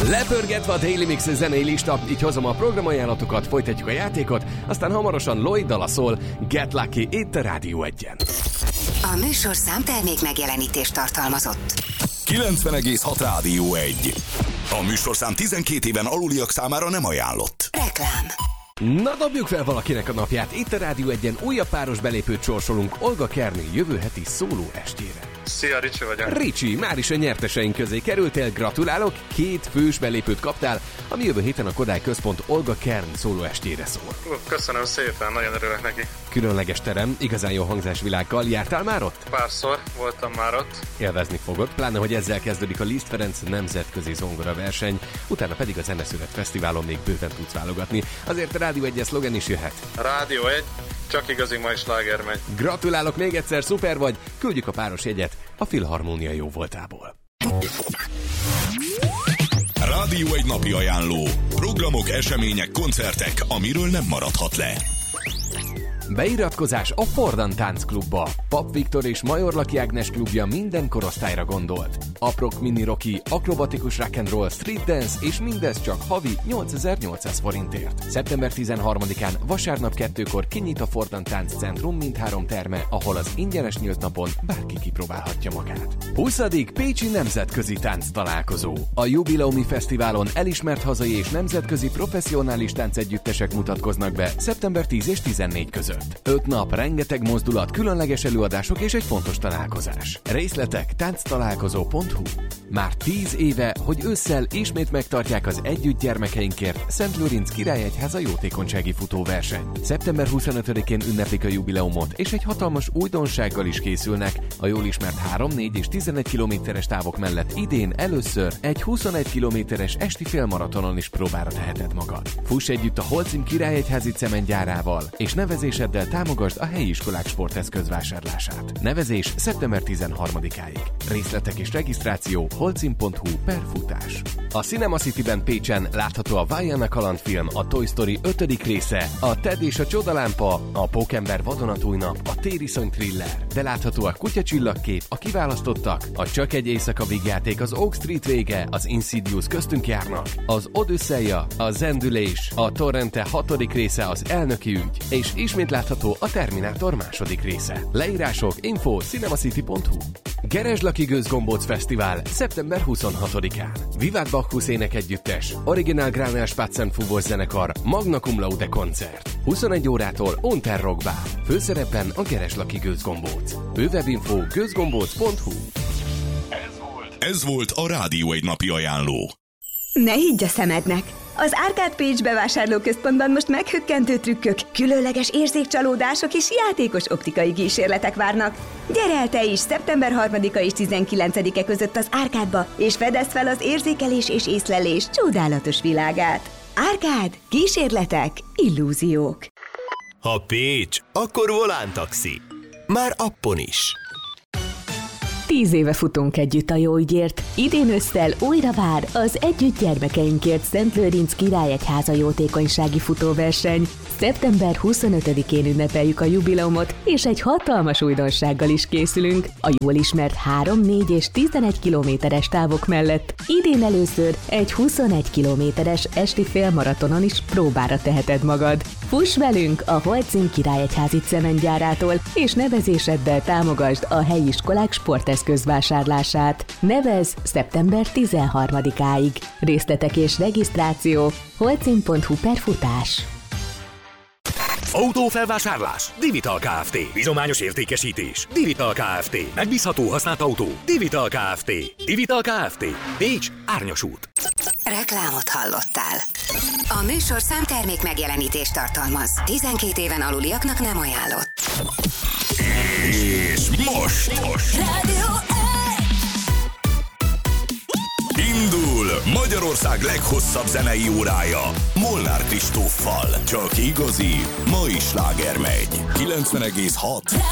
Lepörgetve a Daily Mix zenei lista, így hozom a programajánlatokat, folytatjuk a játékot, aztán hamarosan Lloyd dala szól, Get Lucky itt a Rádió 1-en. A műsorszám termék megjelenítést tartalmazott. 90,6 Rádió 1. A műsorszám 12 éven aluliak számára nem ajánlott. Reklám. Na, dobjuk fel valakinek a napját. Itt a Rádió 1-en újabb páros belépőt sorsolunk Olga Kerni jövő heti szóló estjére. Szia, Ricsi vagyok. Ricsi, már is a nyerteseink közé kerültél, gratulálok, 2 fős belépőt kaptál, ami jövő héten a Kodály Központ Olga Kern szóló estjére szól. Köszönöm szépen, nagyon örülök neki. Különleges terem, igazán jó hangzásvilággal. Jártál már ott? Párszor voltam már ott. Élvezni fogod, pláne, hogy ezzel kezdődik a Liszt Ferenc nemzetközi zongora verseny, utána pedig a Zeneszület Fesztiválon még bőven tudsz válogatni. Azért a Rádió 1-es szlogen is jöhet. Rádió 1, csak igazi mai sláger megy. Gratulálok még egyszer, szuper vagy! Küldjük a páros jegyet a Filharmónia jó voltából. Rádió 1 napi ajánló. Programok, események, koncertek, amiről nem maradhat le. Beiratkozás a Fordan Táncklubba. Pap Viktor és Major Laki Ágnes klubja minden korosztályra gondolt. Aprok, mini rocky, akrobatikus rock'n'roll, street dance és mindez csak havi 8800 forintért. Szeptember 13-án vasárnap 2-kor kinyit a Fordan Tánc Centrum mindhárom terme, ahol az ingyenes nyílt napon bárki kipróbálhatja magát. 20. Pécsi Nemzetközi Tánc Találkozó. A Jubileumi Fesztiválon elismert hazai és nemzetközi professzionális táncegyüttesek mutatkoznak be szeptember 10 és 14 között. 5 nap, rengeteg mozdulat, különleges előadások és egy fontos találkozás. Részletek tánctalálkozó.hu. Már 10 éve, hogy ősszel ismét megtartják az Együtt gyermekeinkért Szent Lőrinc Királyegyháza jótékonysági futóverseny. Szeptember 25-én ünneplik a jubileumot, és egy hatalmas újdonsággal is készülnek. A jól ismert 3, 4 és 11 kilométeres távok mellett idén először egy 21 kilométeres esti félmaratonon is próbára teheted magad. Fuss együtt a Holcim Királyegyházi cementgyárával, és nevezéseddel támogasd a helyi iskolák sporteszközvásárlását. Nevezés szeptember 13-áig. Részletek és regisztráció holcim.hu/futás. A Cinema City-ben Pécsen látható a Vajana kalandfilm, a Toy Story 5. része, a Ted és a Csodalámpa, a Pókember vadonatúj nap, a Tériszony thriller, de látható a Kutyacsillagkép, a Kiválasztottak, a Csak egy éjszaka vígjáték, az Oak Street vége, az Insidious köztünk járnak, az Odüsszeia, a Zendülés, a Torrente 6. része, az Elnöki ügy, és ismét látható a Terminátor 2. része. Leírások info cinemacity.hu. Geresd Lucky Gőzgombóc Fesztivál szeptember 26-án. Vivat Bacchus énekegyüttes, Original Granel Spatzenfúvós zenekar, Magna Cum Laude koncert. 21 órától Unterrock Bar. Főszerepben a Geresd Lucky Gőzgombóc. Bővebb info gőzgombóc.hu. Ez volt a Rádió 1 napi ajánló. Ne higgy a szemednek! Az Arcade Pécs bevásárlóközpontban most meghökkentő trükkök, különleges érzékcsalódások és játékos optikai kísérletek várnak. Gyere el te is szeptember 3-a és 19-e között az Arcade-ba, és fedezd fel az érzékelés és észlelés csodálatos világát. Arcade, kísérletek, illúziók. Ha Pécs, akkor Volán Taxi. Már appon is. 10 éve futunk együtt a jó ügyért. Idén ősszel újra vár az Együtt gyermekeinkért Szent Lőrinc Királyegyháza jótékonysági futóverseny. Szeptember 25-én ünnepeljük a jubileumot, és egy hatalmas újdonsággal is készülünk. A jól ismert 3, 4 és 11 kilométeres távok mellett idén először egy 21 kilométeres esti félmaratonon is próbára teheted magad. Fuss velünk a Holcim Királyegyházi cementgyárától, és nevezéseddel támogasd a helyi iskolák sporteszközvásárlását. Nevez szeptember 13-áig. Részletek és regisztráció holcim.hu/futás. Autófelvásárlás. Divital Kft. Bizományos értékesítés. Divital Kft. Megbízható használt autó. Divital Kft. Divital Kft. Pécs, Árnyas út. Reklámot hallottál. A műsorszám termék megjelenítést tartalmaz. 12 éven aluliaknak nem ajánlott. És most Rádió 1! indul Magyarország leghosszabb zenei órája Molnár Kristóffal. Csak igazi, mai sláger megy. 90,6